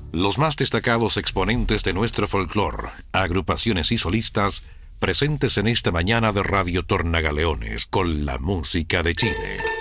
Los más destacados exponentes de nuestro folclore, agrupaciones y solistas, presentes en esta mañana de Radio Tornagaleones con la música de Chile.